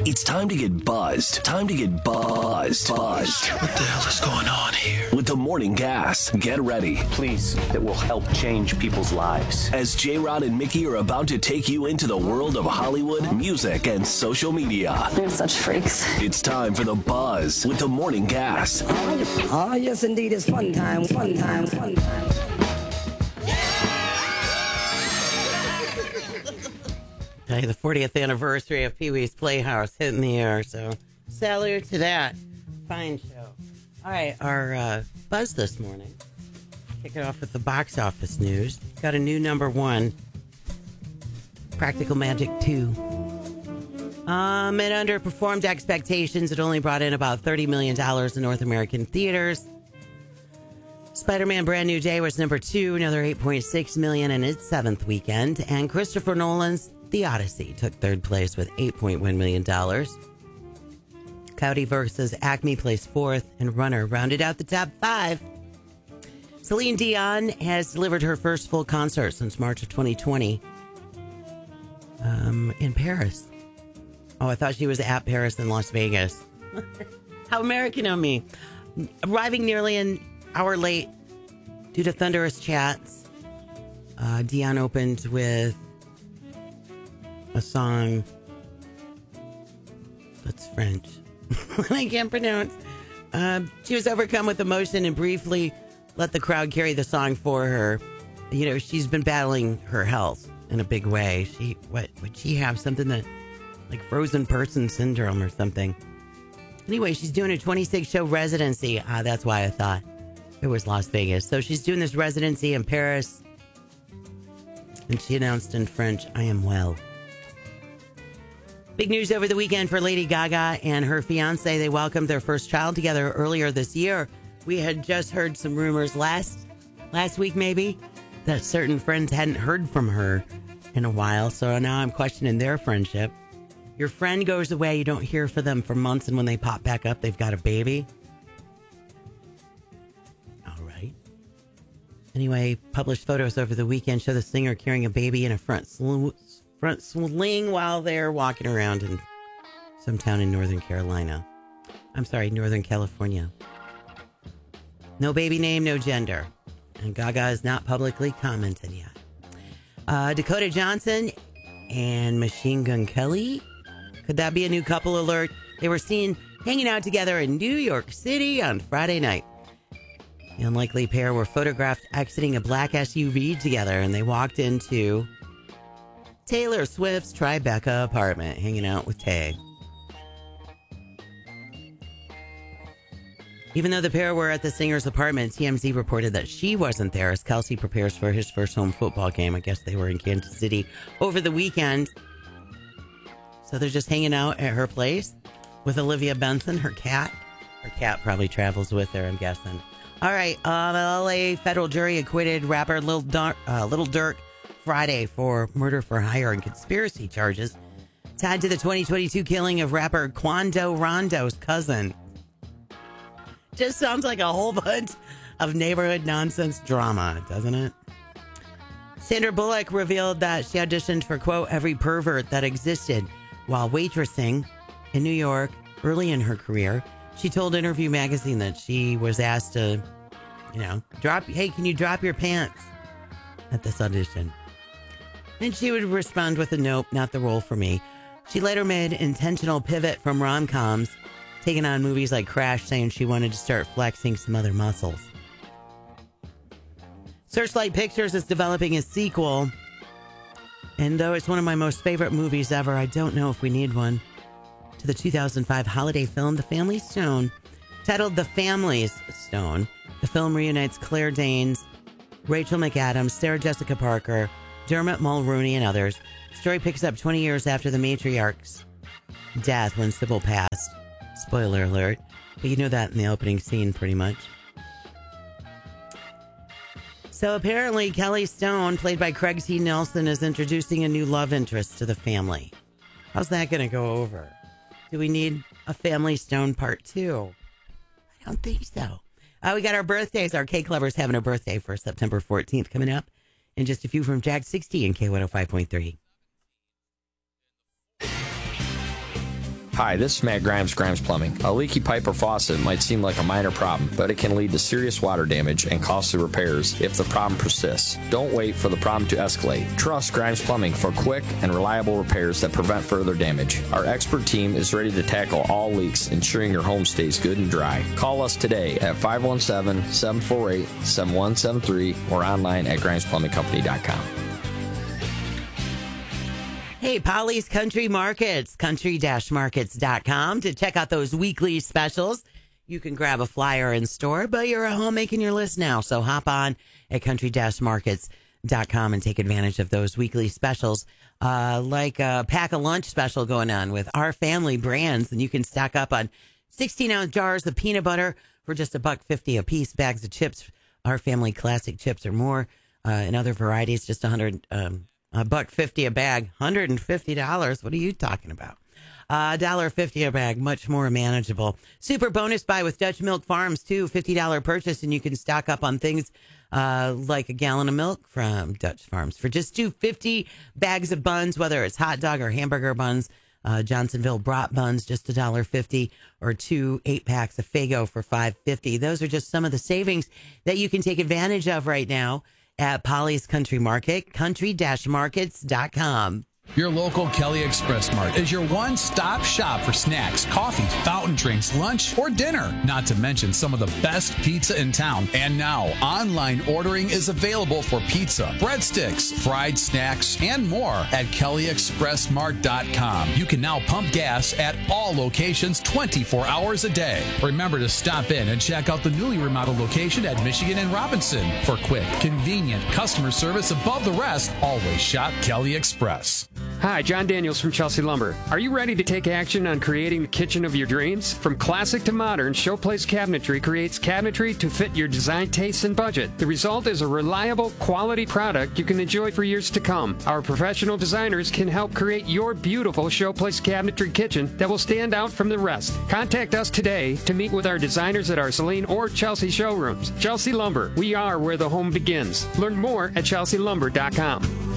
It's time to get buzzed. Time to get buzzed. What the hell is going on here? With the Morning Gas. Get ready. Please, that will help change people's lives. As J-Rod and Mickey are about to take you into the world of Hollywood, music, and social media. They're such freaks. It's time for the buzz with the Morning Gas. Oh, yes, indeed. It's fun time. Fun time. Fun time. The 40th anniversary of Pee-wee's Playhouse hitting the air, so salute to that. Fine show. All right, our buzz this morning. Kick it off with the box office news. Got a new number one, Practical Magic 2. It underperformed expectations. It only brought in about $30 million in North American theaters. Spider-Man Brand New Day was number 2, another $8.6 million in its 7th weekend. And Christopher Nolan's The Odyssey took 3rd place with $8.1 million. Coyote vs. Acme placed 4th, and Runner rounded out the top 5. Celine Dion has delivered her first full concert since March of 2020 in Paris. Oh, I thought she was at Paris in Las Vegas. How American of me. Arriving nearly an hour late due to thunderous chats. Dion opened with a song that's French. I can't pronounce. She was overcome with emotion and briefly let the crowd carry the song for her. You know, she's been battling her health in a big way. Would she have something that, like frozen person syndrome or something? Anyway, she's doing a 26-show residency. That's why I thought it was Las Vegas. So she's doing this residency in Paris. And she announced in French, I am well. Big news over the weekend for Lady Gaga and her fiancé. They welcomed their first child together earlier this year. We had just heard some rumors last week, maybe, that certain friends hadn't heard from her in a while. So now I'm questioning their friendship. Your friend goes away, you don't hear from them for months, and when they pop back up, they've got a baby. All right. Anyway, published photos over the weekend show the singer carrying a baby in a front sling while they're walking around in some town in Northern California. No baby name, no gender. And Gaga has not publicly commented yet. Dakota Johnson and Machine Gun Kelly. Could that be a new couple alert? They were seen hanging out together in New York City on Friday night. The unlikely pair were photographed exiting a black SUV together, and they walked into Taylor Swift's Tribeca apartment, hanging out with Tay. Even though the pair were at the singer's apartment, TMZ reported that she wasn't there as Kelsey prepares for his first home football game. I guess they were in Kansas City over the weekend. So they're just hanging out at her place with Olivia Benson, her cat. Her cat probably travels with her, I'm guessing. All right, LA federal jury acquitted rapper Lil Durk Friday for murder for hire and conspiracy charges tied to the 2022 killing of rapper Quando Rondo's cousin. Just sounds like a whole bunch of neighborhood nonsense drama, doesn't it? Sandra Bullock revealed that she auditioned for, quote, every pervert that existed while waitressing in New York early in her career. She told Interview Magazine that she was asked to, hey, can you drop your pants at this audition? And she would respond with a nope, not the role for me. She later made intentional pivot from rom-coms, taking on movies like Crash, saying she wanted to start flexing some other muscles. Searchlight Pictures is developing a sequel. And though it's one of my most favorite movies ever, I don't know if we need one, to the 2005 holiday film, The Family Stone. Titled The Family's Stone, the film reunites Claire Danes, Rachel McAdams, Sarah Jessica Parker, Dermot Mulroney, and others. The story picks up 20 years after the matriarch's death when Sybil passed. Spoiler alert. But you know that in the opening scene, pretty much. So apparently Kelly Stone, played by Craig T. Nelson, is introducing a new love interest to the family. How's that going to go over? Do we need a Family Stone Part 2? I don't think so. We got our birthdays. Our K-Clubber's having a birthday for September 14th coming up. And just a few from Jack 60 and K105.3. Hi, this is Matt Grimes, Grimes Plumbing. A leaky pipe or faucet might seem like a minor problem, but it can lead to serious water damage and costly repairs if the problem persists. Don't wait for the problem to escalate. Trust Grimes Plumbing for quick and reliable repairs that prevent further damage. Our expert team is ready to tackle all leaks, ensuring your home stays good and dry. Call us today at 517-748-7173 or online at grimesplumbingcompany.com. Hey, Polly's Country Markets, country-markets.com to check out those weekly specials. You can grab a flyer in store, but you're at home making your list now. So hop on at country-markets.com and take advantage of those weekly specials, like a pack a lunch special going on with Our Family Brands. And you can stack up on 16-ounce jars of peanut butter for just $1.50 a piece. Bags of chips, Our Family Classic chips or more, and other varieties, just $1.50 a bag, $150. What are you talking about? $1.50 a bag, much more manageable. Super bonus buy with Dutch Milk Farms too, $50 purchase, and you can stock up on things like a gallon of milk from Dutch Farms for just $2.50. Bags of buns, whether it's hot dog or hamburger buns, Johnsonville brat buns, just $1.50, or 2 8-packs of Faygo for $5.50. Those are just some of the savings that you can take advantage of right now at Polly's Country Market, country-markets.com. Your local Kelly Express Mart is your one-stop shop for snacks, coffee, fountain drinks, lunch, or dinner. Not to mention some of the best pizza in town. And now, online ordering is available for pizza, breadsticks, fried snacks, and more at kellyexpressmart.com. You can now pump gas at all locations 24 hours a day. Remember to stop in and check out the newly remodeled location at Michigan and Robinson. For quick, convenient customer service above the rest, always shop Kelly Express. Hi, John Daniels from Chelsea Lumber. Are you ready to take action on creating the kitchen of your dreams? From classic to modern, Showplace Cabinetry creates cabinetry to fit your design tastes and budget. The result is a reliable, quality product you can enjoy for years to come. Our professional designers can help create your beautiful Showplace Cabinetry kitchen that will stand out from the rest. Contact us today to meet with our designers at our Saline or Chelsea showrooms. Chelsea Lumber, we are where the home begins. Learn more at chelsealumber.com.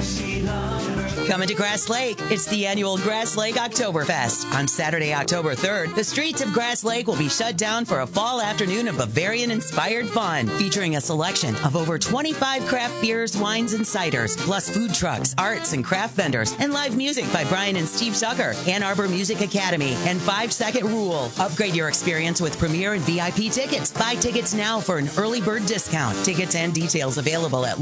Coming to Grass Lake, it's the annual Grass Lake Oktoberfest. On Saturday, October 3rd, the streets of Grass Lake will be shut down for a fall afternoon of Bavarian-inspired fun, featuring a selection of over 25 craft beers, wines, and ciders, plus food trucks, arts, and craft vendors, and live music by Brian and Steve Sucker, Ann Arbor Music Academy, and 5-Second Rule. Upgrade your experience with Premier and VIP tickets. Buy tickets now for an early bird discount. Tickets and details available at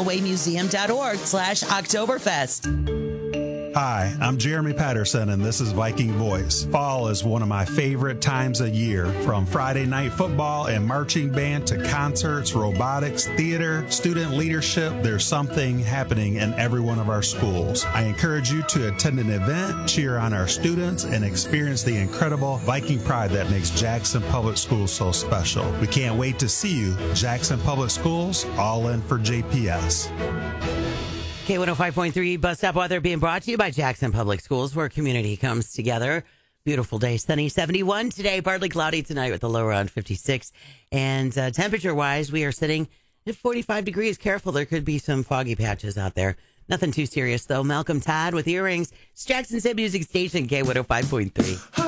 lostrailwaymuseum.org/Oktoberfest. Hi, I'm Jeremy Patterson, and this is Viking Voice. Fall is one of my favorite times of year. From Friday night football and marching band to concerts, robotics, theater, student leadership, there's something happening in every one of our schools. I encourage you to attend an event, cheer on our students, and experience the incredible Viking pride that makes Jackson Public Schools so special. We can't wait to see you. Jackson Public Schools, all in for JPS. K105.3 Bus Stop Weather being brought to you by Jackson Public Schools, where community comes together. Beautiful day, sunny 71 today, partly cloudy tonight with a low around 56. And temperature-wise, we are sitting at 45 degrees. Careful, there could be some foggy patches out there. Nothing too serious, though. Malcolm Todd with Earrings. It's Jackson City Music Station, K105.3.